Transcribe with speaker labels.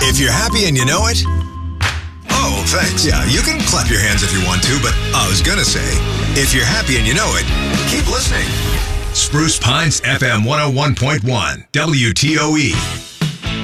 Speaker 1: If you're happy and you know it, oh, thanks. Yeah, you can clap your hands if you want to, but I was going to say, if you're happy and you know it, keep listening. Spruce Pines FM 101.1 WTOE.